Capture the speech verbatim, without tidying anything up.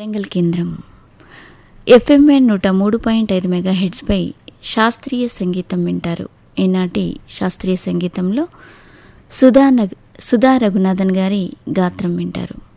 వరంగల్ కేంద్రం ఎఫ్ఎంఎన్ నూట మూడు పాయింట్ ఐదు మెగా హెడ్స్పై శాస్త్రీయ సంగీతం వింటారు. ఈనాటి శాస్త్రీయ సంగీతంలో సుధా నగ్ సుధా రఘునాథన్ గారి గాత్రం వింటారు.